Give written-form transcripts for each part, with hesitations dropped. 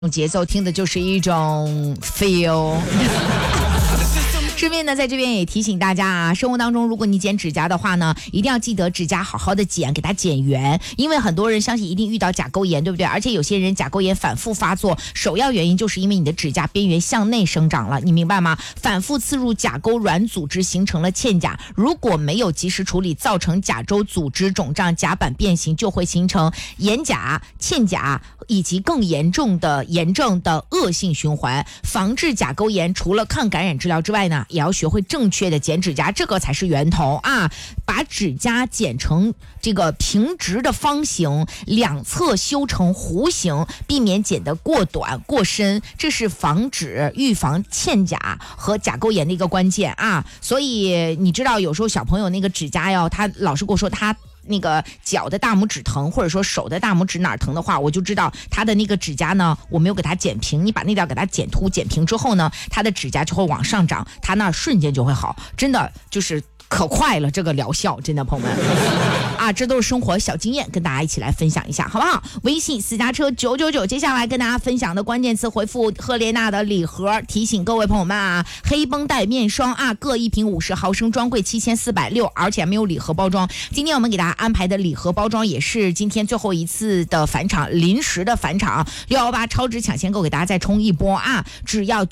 节奏听的就是一种 feel 顺便呢，在这边也提醒大家啊，生活当中如果你剪指甲的话呢，一定要记得指甲好好的剪，给它剪圆，因为很多人相信一定遇到甲沟炎，对不对？而且有些人甲沟炎反复发作，首要原因就是因为你的指甲边缘向内生长了，你明白吗？反复刺入甲沟软组织，形成了嵌甲，如果没有及时处理，造成甲周组织肿胀，甲板变形，就会形成眼甲、嵌甲以及更严重的炎症的恶性循环。防治甲沟炎，除了抗感染治疗之外呢，也要学会正确的剪指甲，这个才是源头啊！把指甲剪成这个平直的方形，两侧修成弧形，避免剪得过短过深，这是预防嵌甲和甲沟炎的一个关键啊！所以你知道，有时候小朋友那个指甲哟，他老师跟我说他那个脚的大拇指疼，或者说手的大拇指哪儿疼的话，我就知道他的那个指甲呢，我没有给他剪平，你把那条给他剪秃剪平之后呢，他的指甲就会往上涨，他那瞬间就会好，真的就是可快了，这个疗效真的，朋友们啊，这都是生活小经验，跟大家一起来分享一下，好不好？微信私家车999，接下来跟大家分享的关键词回复赫莲娜的礼盒，提醒各位朋友们啊，黑绷带面霜啊，各1瓶50毫升，专柜7460，而且没有礼盒包装。今天我们给大家安排的礼盒包装也是今天最后一次的返场，临时的返场，618超值抢先购给大家再冲一波啊，只要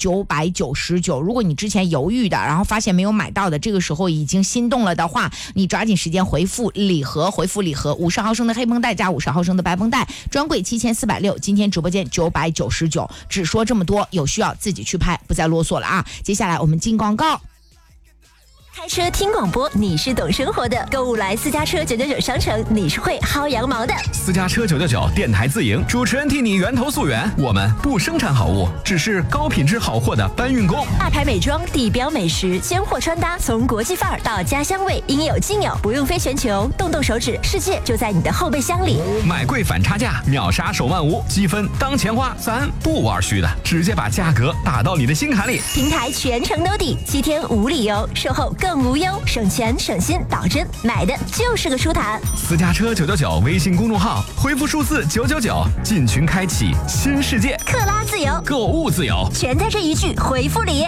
999。如果你之前犹豫的，然后发现没有买到的，这个时候已经心动了的话，你抓紧时间回复礼盒，50毫升的黑绷带加50毫升的白绷带，专柜7460，今天直播间999，只说这么多，有需要自己去拍，不再啰嗦了啊！接下来我们进广告。 开车听广播，你是懂生活的；购物来私家车999商城，你是会薅羊毛的。 私家车999电台自营，主持人替你源头溯源。我们不生产好物，只是高品质好货的搬运工。 大牌美妆、地标美食、鲜货穿搭，从国际范儿到家乡味，应有尽有，不用飞全球，动手指，世界就在你的后备箱里。 买贵反差价，秒杀手慢无，积分当钱花，咱不玩虚的，直接把价格打到你的心坎里。 平台全程兜底，7天无理由，售后更无忧，省钱省心，保真，买的就是个舒坦。 私家车999微信公众号，回复数字999，进群开启新世界， 克拉自由， 购物自由， 全在这一句回复里。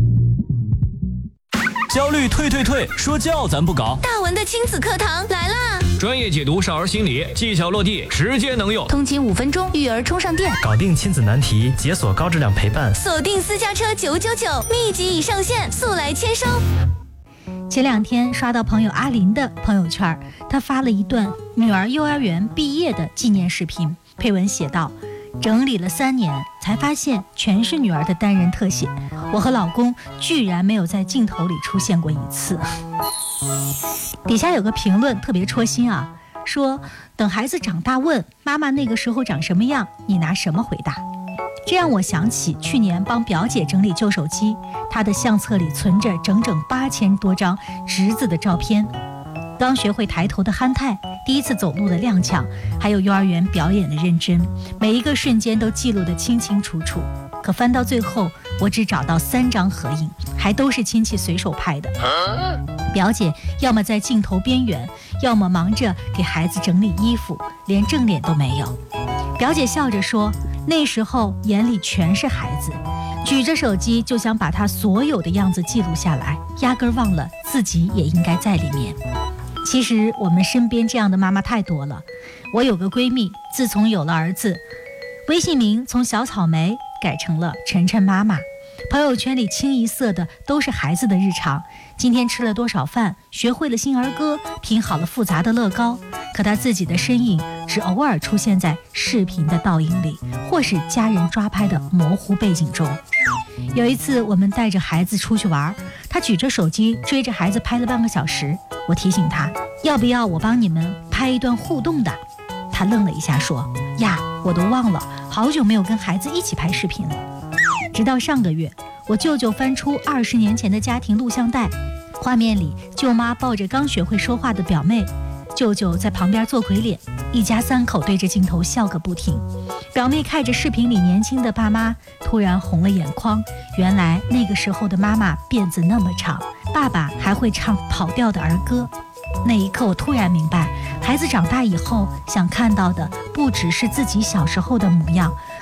焦虑退，说教咱不搞。 大文的亲子课堂来啦！ 专业解读少儿心理，技巧落地，直接能用。 通勤5分钟，育儿充上电， 搞定亲子难题，解锁高质量陪伴。 锁定私家车999，秘籍已上线，速来签收。 前2天刷到朋友阿林的朋友圈，他发了一段女儿幼儿园毕业的纪念视频，配文写道：整理了3年，才发现全是女儿的单人特写，我和老公居然没有在镜头里出现过1次。底下有个评论特别戳心啊，说等孩子长大问妈妈那个时候长什么样，你拿什么回答？这让我想起去年帮表姐整理旧手机，她的相册里存着整整8000多张侄子的照片，刚学会抬头的憨态，第一次走路的踉跄，还有幼儿园表演的认真，每一个瞬间都记录得清清楚楚。可翻到最后，我只找到3张合影，还都是亲戚随手拍的。表姐要么在镜头边缘，要么忙着给孩子整理衣服，连正脸都没有。表姐笑着说，那时候眼里全是孩子，举着手机就想把他所有的样子记录下来，压根忘了自己也应该在里面。其实我们身边这样的妈妈太多了。我有个闺蜜，自从有了儿子，微信名从小草莓改成了晨晨妈妈，朋友圈里清一色的都是孩子的日常，今天吃了多少饭，学会了新儿歌，拼好了复杂的乐高，可她自己的身影只偶尔出现在视频的倒影里，或是家人抓拍的模糊背景中。有一次我们带着孩子出去玩，她举着手机追着孩子拍了半个小时，我提醒她，要不要我帮你们拍一段互动的？她愣了一下说，呀，我都忘了，好久没有跟孩子一起拍视频了。直到上个月，我舅舅翻出20年前的家庭录像带，画面里舅妈抱着刚学会说话的表妹，舅舅在旁边做鬼脸，一家3口对着镜头笑个不停。表妹看着视频里年轻的爸妈，突然红了眼眶，原来那个时候的妈妈辫子那么长，爸爸还会唱跑调的儿歌。那一刻我突然明白，孩子长大以后想看到的不只是自己小时候的模样，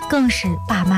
更是爸妈